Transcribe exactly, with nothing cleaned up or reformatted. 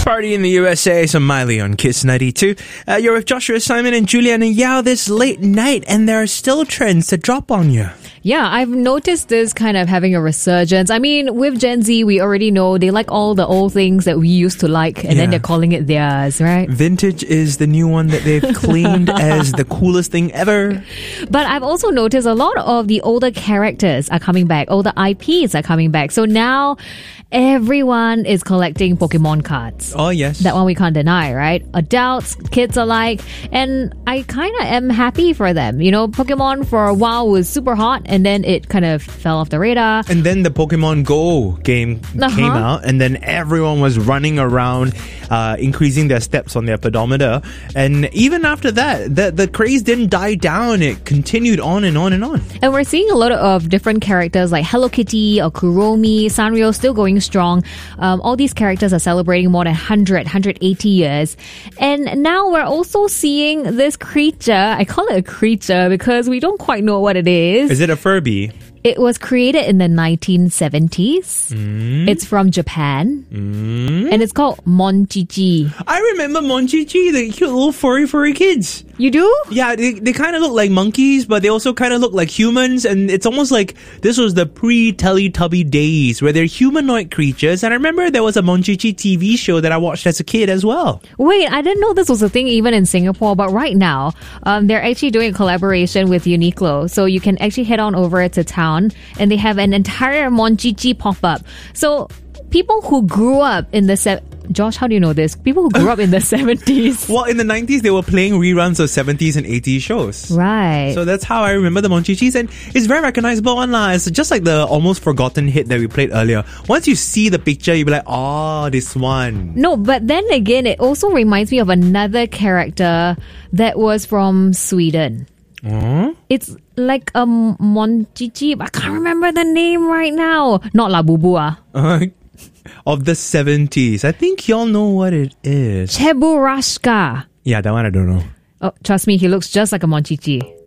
Party in the U S A, some Miley on Kiss ninety-two. Uh, you're with Joshua Simon and Juliana Yao this late night, and there are still trends to drop on you. Yeah, I've noticed this kind of having a resurgence. I mean, with Gen Z, we already know they like all the old things that we used to like, and Yeah. then they're calling it theirs, right? Vintage is the new one that they've claimed as the coolest thing ever. But I've also noticed a lot of the older characters are coming back, older I Ps are coming back. So now everyone is collecting Pokemon cards. Oh, yes. That one we can't deny, right? Adults, kids alike. And I kind of am happy for them. You know, Pokemon for a while was super hot and then it kind of fell off the radar. And then the Pokemon Go game Uh-huh. came out, and then everyone was running around, uh, increasing their steps on their pedometer. And even after that, the, the craze didn't die down. It continued on and on and on. And we're seeing a lot of different characters like Hello Kitty or Kuromi, Sanrio still going strong. Um, all these characters are celebrating more than one hundred, one hundred eighty years. And now we're also seeing this creature. I call it a creature because we don't quite know what it is. Is it a Furby? It was created in the nineteen seventies. Mm. It's from Japan. Mm. And it's called Monchichi. I remember Monchichi, the cute little furry, furry kids. You do? Yeah, they, they kind of look like monkeys, but they also kind of look like humans. And it's almost like this was the pre-Teletubby days where they're humanoid creatures. And I remember there was a Monchichi T V show that I watched as a kid as well. Wait, I didn't know this was a thing even in Singapore, but right now, um, they're actually doing a collaboration with Uniqlo. So you can actually head on over to town and they have an entire Monchichi pop-up. So people who grew up in the... Se- Josh, how do you know this? People who grew up in the seventies. Well, in the nineties, they were playing reruns of seventies and eighties shows. Right. So that's how I remember the Monchichis, and it's very recognizable online. It's just like the almost forgotten hit that we played earlier. Once you see the picture, you'll be like, oh, this one. No, but then again, it also reminds me of another character that was from Sweden. Huh? It's like a Monchichi, but I can't remember the name right now. Not Labubu, ah. Uh, of the seventies. I think y'all know what it is. Cheburashka. Yeah, that one I don't know. Oh, trust me, he looks just like a Monchichi.